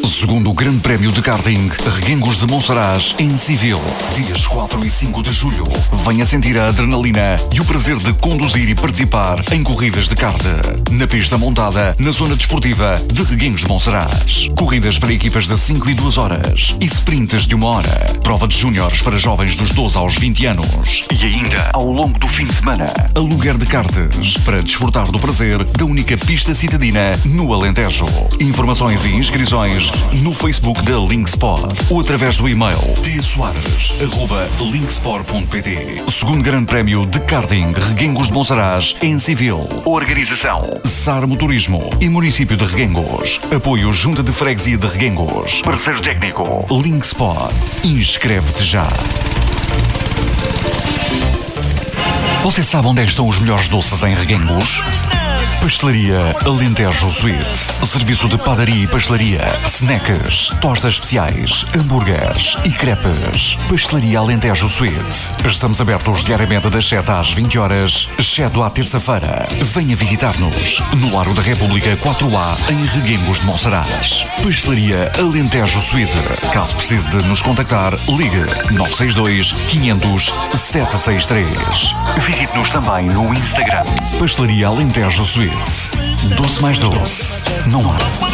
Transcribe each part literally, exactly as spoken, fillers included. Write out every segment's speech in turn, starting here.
Segundo o Grande Prémio de Karting Reguengos de Monsaraz em Civil, dias quatro e cinco de julho. Venha sentir a adrenalina e o prazer de conduzir e participar em corridas de kart na pista montada na zona desportiva de Reguengos de Monsaraz. Corridas para equipas de cinco e duas horas e sprints de uma hora. Prova de júniores para jovens dos doze aos vinte anos. E ainda, ao longo do fim de semana, aluguer de karts para desfrutar do prazer da única pista citadina no Alentejo. Informações e inscrições no Facebook da Linksport ou através do e-mail t soares arroba linksport ponto pt. Segundo Grande Prémio de Karting Reguengos de Monsaraz em Civil. Organização SAR Motorismo e Município de Reguengos. Apoio Junta de Freguesia de Reguengos. Parceiro técnico Linksport. Inscreve-te já. Você sabe onde estão os melhores doces em Reguengos? Pastelaria Alentejo Sweet. Serviço de padaria e pastelaria, snacks, tostas especiais, hambúrgueres e crepes. Pastelaria Alentejo Sweet. Estamos abertos diariamente das sete às vinte horas, exceto à terça-feira. Venha visitar-nos no Largo da República quatro A, em Reguengos de Monsaraz. Pastelaria Alentejo Sweet. Caso precise de nos contactar, ligue nove seis dois, quinhentos, sete seis três. Visite-nos também no Instagram. Pastelaria Alentejo Sweet. Doce mais doce. Não há.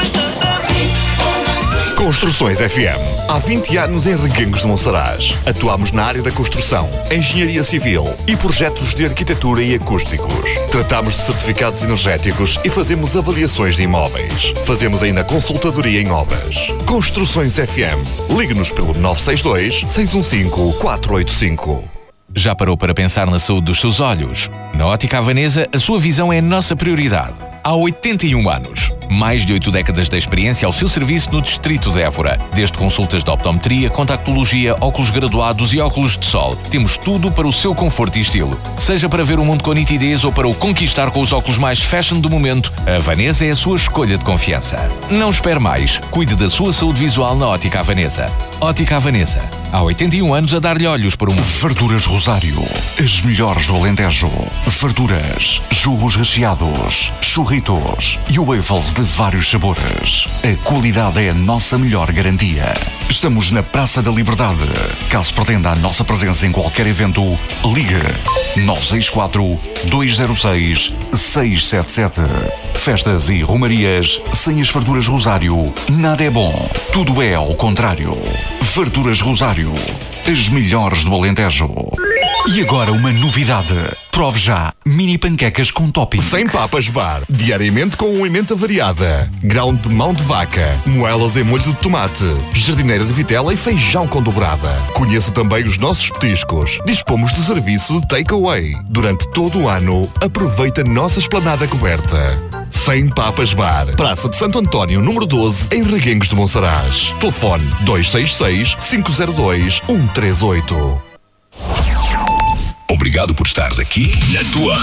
Construções F M. Há vinte anos em Reguengos de Monsaraz. Atuamos na área da construção, engenharia civil e projetos de arquitetura e acústicos. Tratamos de certificados energéticos e fazemos avaliações de imóveis. Fazemos ainda consultadoria em obras. Construções F M. Ligue-nos pelo nove seis dois, seis um cinco, quatro oito cinco. Já parou para pensar na saúde dos seus olhos? Na Ótica Havanesa, a sua visão é a nossa prioridade. Há oitenta e um anos. Mais de oito décadas de experiência ao seu serviço no Distrito de Évora. Desde consultas de optometria, contactologia, óculos graduados e óculos de sol. Temos tudo para o seu conforto e estilo. Seja para ver o mundo com nitidez ou para o conquistar com os óculos mais fashion do momento, a Havanesa é a sua escolha de confiança. Não espere mais. Cuide da sua saúde visual na Ótica Havanesa. Ótica Havanesa. Há oitenta e um anos a dar-lhe olhos para o mundo. Farturas Rosário. As melhores do Alentejo. Farturas, churros recheados, churritos e waffles de vários sabores. A qualidade é a nossa melhor garantia. Estamos na Praça da Liberdade. Caso pretenda a nossa presença em qualquer evento, ligue nove seis quatro, dois zero seis, seis sete sete. Festas e romarias sem as farturas Rosário, nada é bom. Tudo é ao contrário. Farturas Rosário. As melhores do Alentejo. E agora uma novidade. Prove já mini panquecas com topping. Sem papas bar. Diariamente com uma emenda variada. Grão de mão de vaca. Moelas em molho de tomate. Jardineira de vitela e feijão com dobrada. Conheça também os nossos petiscos. Dispomos de serviço de takeaway. Durante todo o ano, aproveita a nossa esplanada coberta. Sem Papas Bar. Praça de Santo António, número doze, em Reguengos de Monsaraz. Telefone dois seis seis, cinco zero dois, um três oito. Obrigado por estares aqui na tua